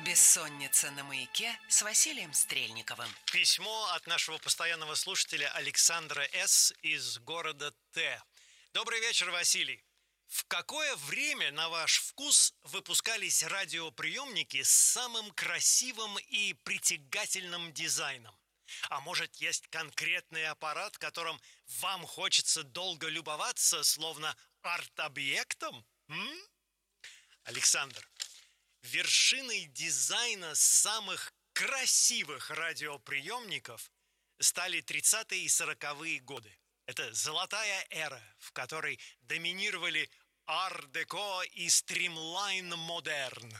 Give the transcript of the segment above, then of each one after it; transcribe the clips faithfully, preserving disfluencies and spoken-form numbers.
Бессонница на маяке с Василием Стрельниковым. Письмо от нашего постоянного слушателя Александра С. из города Т. Добрый вечер, Василий. В какое время, на ваш вкус, выпускались радиоприемники с самым красивым и притягательным дизайном? А может, есть конкретный аппарат, которым вам хочется долго любоваться, словно арт-объектом? М? Александр, вершиной дизайна самых красивых радиоприемников стали тридцатые и сороковые годы. Это золотая эра, в которой доминировали ар-деко и стримлайн-модерн.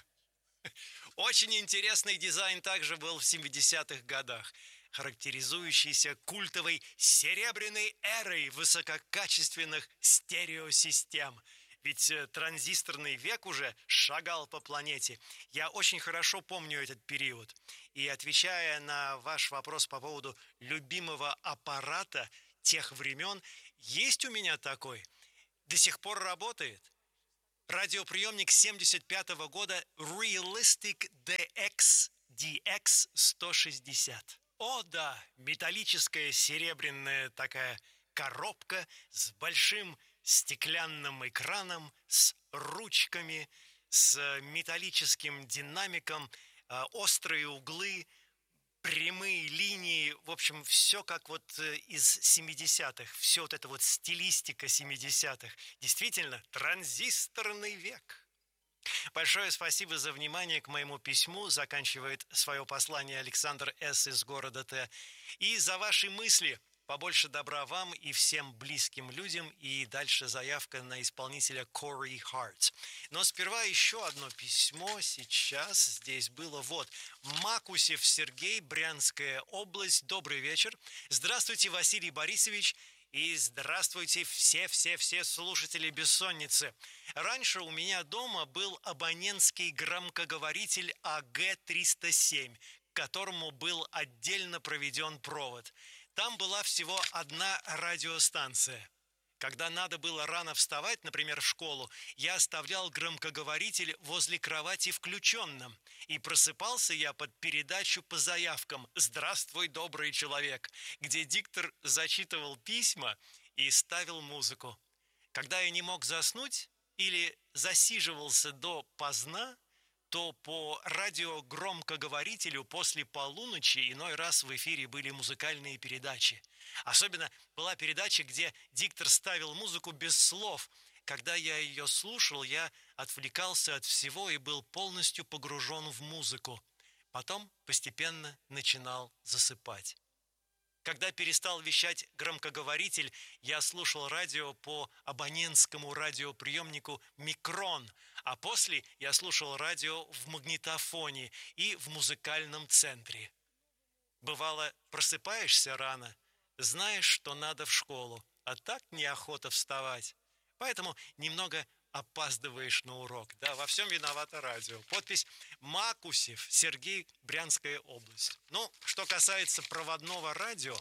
Очень интересный дизайн также был в семидесятых годах, характеризующийся культовой серебряной эрой высококачественных стереосистем. Ведь транзисторный век уже шагал по планете. Я очень хорошо помню этот период. И отвечая на ваш вопрос по поводу любимого аппарата тех времен, есть у меня такой. До сих пор работает. Радиоприемник семьдесят пятого года Realistic ди экс ди экс сто шестьдесят. О да, металлическая серебряная такая коробка с большим стеклянным экраном, с ручками, с металлическим динамиком, острые углы, прямые линии, в общем, все как вот из семидесятых, все вот это вот стилистика семидесятых. Действительно, транзисторный век. Большое спасибо за внимание к моему письму, заканчивает свое послание Александр С. из города Т. И за ваши мысли. Побольше добра вам и всем близким людям. И дальше заявка на исполнителя Кори Харт. Но сперва еще одно письмо. Сейчас здесь было вот. Макусев Сергей, Брянская область. Добрый вечер. Здравствуйте, Василий Борисович. И здравствуйте все-все-все слушатели «Бессонницы». Раньше у меня дома был абонентский громкоговоритель А Г триста семь, к которому был отдельно проведен провод. Там была всего одна радиостанция. Когда надо было рано вставать, например, в школу, я оставлял громкоговоритель возле кровати включенным. И просыпался я под передачу по заявкам «Здравствуй, добрый человек», где диктор зачитывал письма и ставил музыку. Когда я не мог заснуть или засиживался до поздна, то по радиогромкоговорителю после полуночи иной раз в эфире были музыкальные передачи. Особенно была передача, где диктор ставил музыку без слов. Когда я ее слушал, я отвлекался от всего и был полностью погружен в музыку. Потом постепенно начинал засыпать. Когда перестал вещать громкоговоритель, я слушал радио по абонентскому радиоприемнику «Микрон», а после я слушал радио в магнитофоне и в музыкальном центре. Бывало, просыпаешься рано, знаешь, что надо в школу, а так неохота вставать. Поэтому немного опаздываешь на урок. Да, во всем виновато радио. Подпись Макусев Сергей, Брянская область. Ну, что касается проводного радио,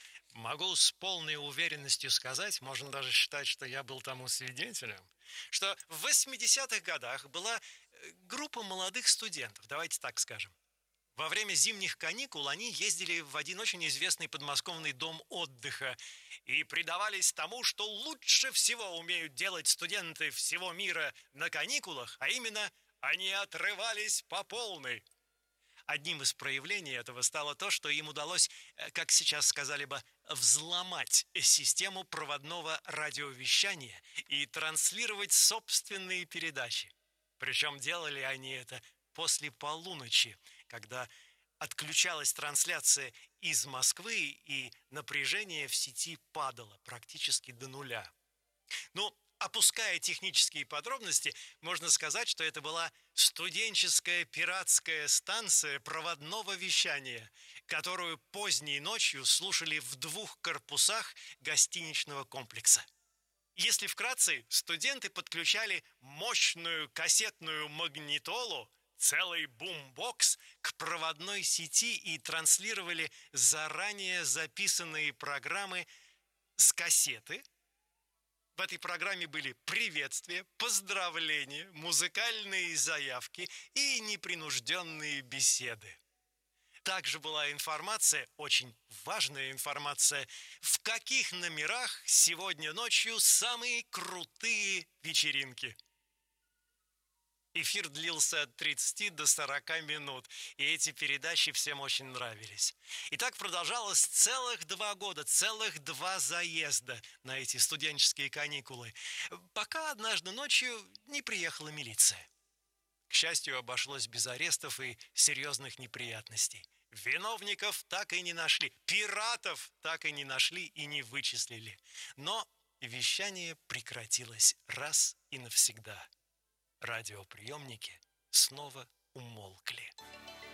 могу с полной уверенностью сказать, можно даже считать, что я был тому свидетелем, что в восьмидесятых годах была группа молодых студентов, давайте так скажем. Во время зимних каникул они ездили в один очень известный подмосковный дом отдыха и предавались тому, что лучше всего умеют делать студенты всего мира на каникулах, а именно они отрывались по полной. Одним из проявлений этого стало то, что им удалось, как сейчас сказали бы, взломать систему проводного радиовещания и транслировать собственные передачи. Причем делали они это после полуночи, когда отключалась трансляция из Москвы и напряжение в сети падало практически до нуля. Ну, опуская технические подробности, можно сказать, что это была студенческая пиратская станция проводного вещания, которую поздней ночью слушали в двух корпусах гостиничного комплекса. Если вкратце, студенты подключали мощную кассетную магнитолу, целый бумбокс к проводной сети и транслировали заранее записанные программы с кассеты В этой программе были приветствия, поздравления, музыкальные заявки и непринужденные беседы. Также была информация, очень важная информация, в каких номерах сегодня ночью самые крутые вечеринки. Эфир длился от тридцати до сорока минут, и эти передачи всем очень нравились. И так продолжалось целых два года, целых два заезда на эти студенческие каникулы, пока однажды ночью не приехала милиция. К счастью, обошлось без арестов и серьезных неприятностей. Виновников так и не нашли, пиратов так и не нашли и не вычислили. Но вещание прекратилось раз и навсегда. Радиоприемники снова умолкли.